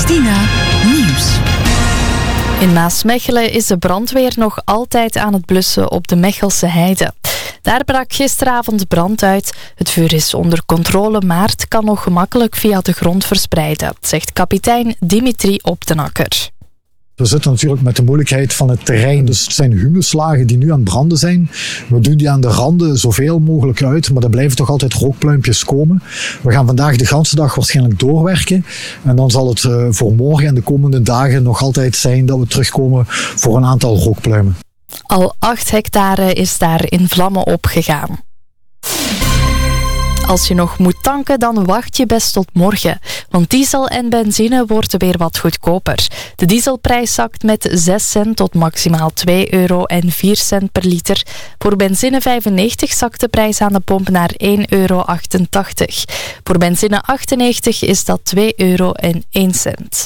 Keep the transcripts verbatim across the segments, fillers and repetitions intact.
Christina Nieuws. In Maasmechelen is de brandweer nog altijd aan het blussen op de Mechelse heide. Daar brak gisteravond brand uit. Het vuur is onder controle, maar het kan nog gemakkelijk via de grond verspreiden, zegt kapitein Dimitri Optenakker. We zitten natuurlijk met de moeilijkheid van het terrein. Dus het zijn humuslagen die nu aan het branden zijn. We doen die aan de randen zoveel mogelijk uit, maar er blijven toch altijd rookpluimpjes komen. We gaan vandaag de ganse dag waarschijnlijk doorwerken. En dan zal het voor morgen en de komende dagen nog altijd zijn dat we terugkomen voor een aantal rookpluimen. Al acht hectare is daar in vlammen opgegaan. Als je nog moet tanken, dan wacht je best tot morgen. Want diesel en benzine worden weer wat goedkoper. De dieselprijs zakt met zes cent tot maximaal twee euro en vier cent per liter. Voor benzine vijfennegentig zakt de prijs aan de pomp naar één euro achtentachtig. Voor benzine achtennegentig is dat twee euro en één cent.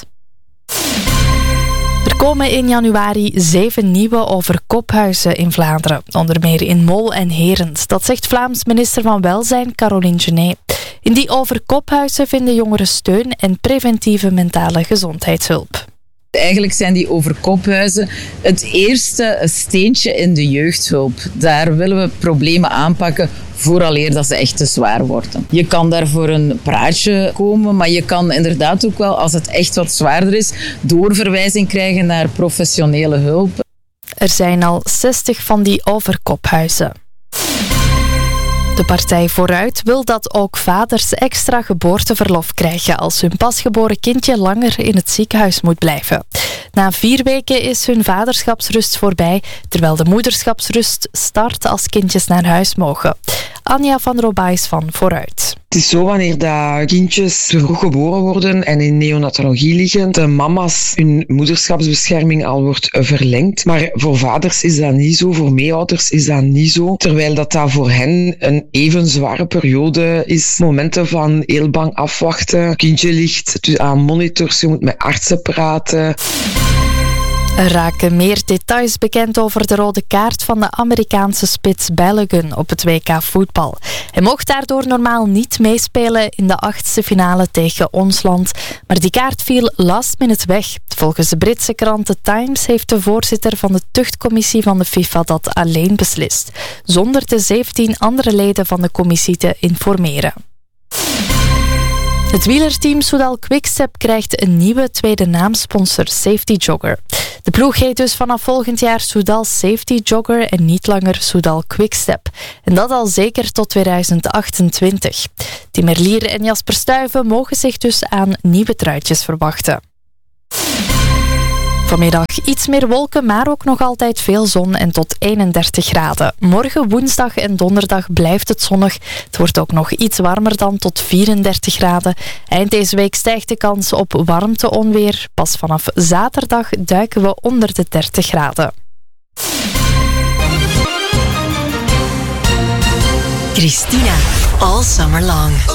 Er komen in januari zeven nieuwe overkophuizen in Vlaanderen. Onder meer in Mol en Herent. Dat zegt Vlaams minister van Welzijn Caroline Genet. In die overkophuizen vinden jongeren steun en preventieve mentale gezondheidshulp. Eigenlijk zijn die overkophuizen het eerste steentje in de jeugdhulp. Daar willen we problemen aanpakken vooraleer dat ze echt te zwaar worden. Je kan daar voor een praatje komen, maar je kan inderdaad ook wel, als het echt wat zwaarder is, doorverwijzing krijgen naar professionele hulp. Er zijn al zestig van die overkophuizen. De partij Vooruit wil dat ook vaders extra geboorteverlof krijgen als hun pasgeboren kindje langer in het ziekenhuis moet blijven. Na vier weken is hun vaderschapsrust voorbij, terwijl de moederschapsrust start als kindjes naar huis mogen. Anja van Robais van Vooruit. Het is zo wanneer dat kindjes te vroeg geboren worden en in neonatologie liggen, de mama's hun moederschapsbescherming al wordt verlengd. Maar voor vaders is dat niet zo, voor meeouders is dat niet zo. Terwijl dat, dat voor hen een even zware periode is. Momenten van heel bang afwachten. Kindje ligt aan monitors, je moet met artsen praten. Er raken meer details bekend over de rode kaart van de Amerikaanse spits Balogun op het W K voetbal. Hij mocht daardoor normaal niet meespelen in de achtste finale tegen ons land, maar die kaart viel last minute weg. Volgens de Britse krant The Times heeft de voorzitter van de tuchtcommissie van de FIFA dat alleen beslist, zonder de zeventien andere leden van de commissie te informeren. Het wielerteam Soudal Quickstep krijgt een nieuwe tweede naamsponsor, Safety Jogger. De ploeg heet dus vanaf volgend jaar Soudal Safety Jogger en niet langer Soudal Quickstep. En dat al zeker tot tweeduizend achtentwintig. Tim Merlier en Jasper Stuyven mogen zich dus aan nieuwe truitjes verwachten. Vanmiddag iets meer wolken, maar ook nog altijd veel zon en tot eenendertig graden. Morgen, woensdag en donderdag blijft het zonnig. Het wordt ook nog iets warmer dan tot vierendertig graden. Eind deze week stijgt de kans op warmteonweer. Pas vanaf zaterdag duiken we onder de dertig graden. Christina, all summer long.